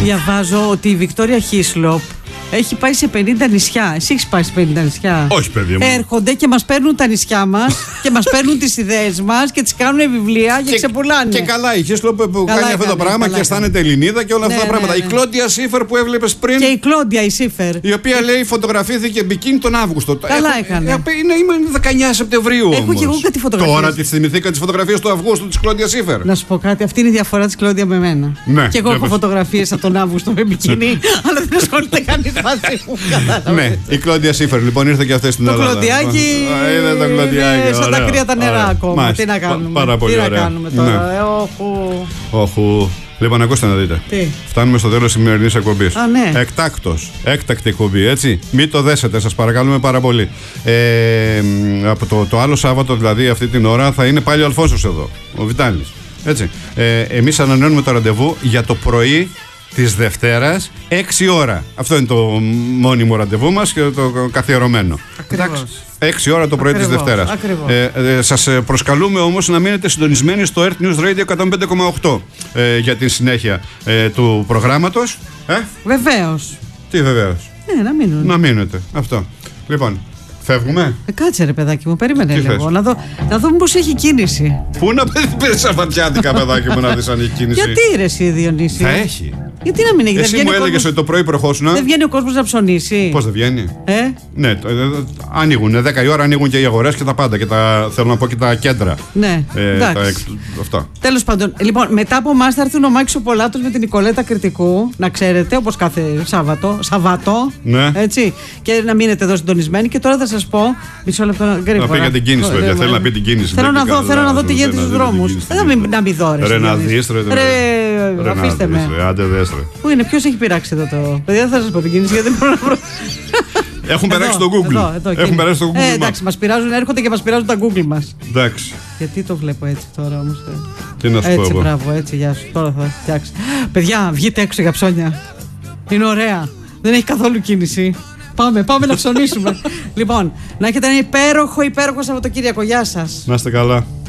Διαβάζω ότι η Βικτόρια Χίσλοπ έχει πάει σε 50 νησιά. Εσύ έχεις πάει σε 50 νησιά? Όχι, παιδί μου. Έρχονται και μας παίρνουν τα νησιά μας και μας παίρνουν τις ιδέες μας και τις κάνουν βιβλία και ξεπουλάνε. Και καλά, η Χίσλοπ που κάνει αυτό το πράγμα και αισθάνεται Ελληνίδα και όλα αυτά τα πράγματα. Η Κλόντια Σίφερ που έβλεπες πριν. Και η Κλόντια η Σίφερ. Η οποία λέει φωτογραφήθηκε μπικίνι τον Αύγουστο. Καλά έκανε. Είμαι 19 Σεπτεμβρίου. Έχω και εγώ κάτι φωτογραφίες. Τώρα τη θυμηθήκα τις φωτογραφίες του Αυγούστου της Κλόντια Σίφερ. Να σου πω κάτι, αυτή είναι η διαφορά της Κλόντια με μένα. Ναι, και εγώ έχω φωτογραφίες από τον Αύγουστο με μπικίνι, αλλά δεν ασχολείται κανείς μαζί μου. Ναι, η Κλόντια Σίφερ λοιπόν ήρθε και αυτή στην Ελλάδα. Το Κλοντιάκι είναι σαν τα κρύα τα νερά ακόμα. Τι να κάνουμε. Πάρα πολύ ωραία. Τι να κάνουμε τώρα. Όχου. Λοιπόν, ακούστε να δείτε. Τι? Φτάνουμε στο τέλος της σημερινής εκπομπής. Ναι. Έκτακτη εκπομπή, έτσι. Μην το δέσετε, σας παρακαλούμε πάρα πολύ. Από το άλλο Σάββατο, δηλαδή, αυτή την ώρα, θα είναι πάλι ο Αλφόνσος εδώ, ο Βιτάλης. Έτσι. Εμείς ανανεώνουμε το ραντεβού για το πρωί της Δευτέρας, 6 ώρα. Αυτό είναι το μόνιμο ραντεβού μας και το καθιερωμένο. Ακριβώς. 6 ώρα το πρωί της Δευτέρας. Σας προσκαλούμε όμως να μείνετε συντονισμένοι στο Earth News Radio 105,8 για τη συνέχεια του προγράμματος. Βεβαίως. Τι βεβαίως? Ναι, να μείνουν. Να μείνετε. Αυτό. Λοιπόν, φεύγουμε. Κάτσε ρε παιδάκι μου, περίμενε λίγο. Να δω μήπως έχει κίνηση. Πού να πες σαββατιάτικα, παιδάκι μου, να δεις αν έχει κίνηση? Γιατί ρε εσύ, Διονύση? Θα έχει. Γιατί να μην έχει? Εσύ μου έλεγες ότι το πρωί προχώσουν. Δεν βγαίνει ο κόσμος να ψωνίσει. Πώς δεν βγαίνει? Ναι, ανοίγουν. 10 η ώρα ανοίγουν και οι αγορές και τα πάντα. Και θέλω να πω και τα κέντρα. Ναι, αυτά. Τέλος πάντων, λοιπόν, μετά από εμάς θα έρθουν ο Μάκης ο Πολάτος με την Νικολέτα Κρητικού. Να ξέρετε, όπως κάθε Σαββατό. Ναι. Έτσι. Και να μείνετε εδώ συντονισμένοι. Και τώρα θα σας πω. Μισό λεπτό γρήγορα. Να πει για την κίνηση, βέβαια. Θέλει να πει την κίνηση. Θέλω να δω τι γίνεται στους δρόμους. Να μην δω, ρε. Να δεις, ρε, αφήστε με. Πού είναι, ποιος έχει πειράξει εδώ το. Παιδιά, δεν θα σας πω την κίνηση γιατί δεν μπορώ να βρω. Έχουν περάσει στο Google. Έχουν περάσει στο Google. Εντάξει, μας πειράζουν, έρχονται και μας πειράζουν τα Google μας. Εντάξει. Γιατί το βλέπω έτσι τώρα όμως? Τι να σου πω? Έτσι, μπράβο, έτσι, γεια σου. Τώρα θα φτιάξει. Παιδιά, βγείτε έξω για ψώνια. Είναι ωραία. Δεν έχει καθόλου κίνηση. Πάμε να ψωνίσουμε. Λοιπόν, να έχετε ένα υπέροχο Σαββατοκύριακο. Γεια σας. Να είστε καλά.